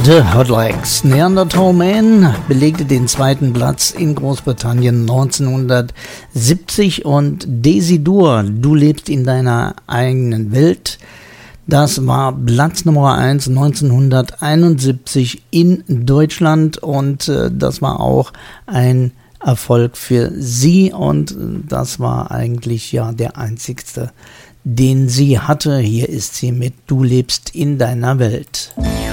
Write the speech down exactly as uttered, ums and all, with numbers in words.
The Hotlegs. Neanderthal Man belegte den zweiten Platz in Großbritannien neunzehnhundertsiebzig und Desidur, du lebst in deiner eigenen Welt. Das war Platz Nummer eins neunzehnhunderteinundsiebzig in Deutschland und äh, das war auch ein Erfolg für sie und das war eigentlich ja der einzigste, den sie hatte. Hier ist sie mit Du lebst in deiner Welt.